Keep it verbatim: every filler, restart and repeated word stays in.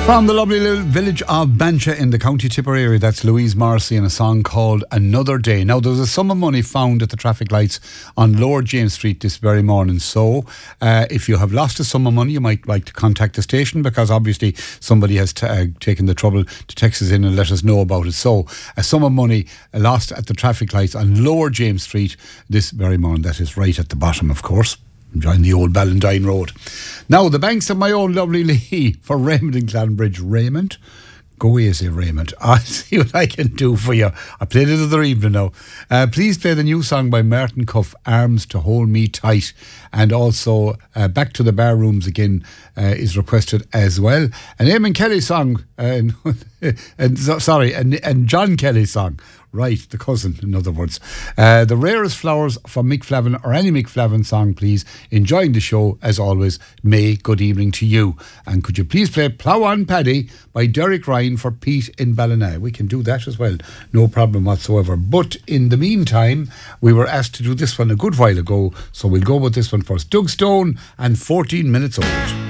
From the lovely little village of Bancha in the County Tipperary, that's Louise Morrissey in a song called Another Day. Now, there was a sum of money found at the traffic lights on Lower James Street this very morning. So, uh, if you have lost a sum of money, you might like to contact the station, because obviously somebody has t- uh, taken the trouble to text us in and let us know about it. So, a sum of money lost at the traffic lights on Lower James Street this very morning. That is right at the bottom, of course, join the old Ballandine Road. Now, the banks of my own lovely Lee for Raymond and Clanbridge. Raymond, go easy, Raymond. I'll see what I can do for you. I played it the other evening now. Uh, please play the new song by Martin Cuff, Arms to Hold Me Tight. And also, uh, Back to the Bar Rooms Again uh, is requested as well. An Eamon Kelly song, uh, and sorry, and, and John Kelly song. Right, the cousin, in other words. Uh, the Rarest Flowers from Mick Flavin, or any Mick Flavin song, please. Enjoying the show, as always. May, good evening to you. And could you please play Plough on Paddy by Derek Ryan for Pete in Ballina? We can do that as well, no problem whatsoever. But in the meantime, we were asked to do this one a good while ago, so we'll go with this one first. Doug Stone and fourteen minutes Old.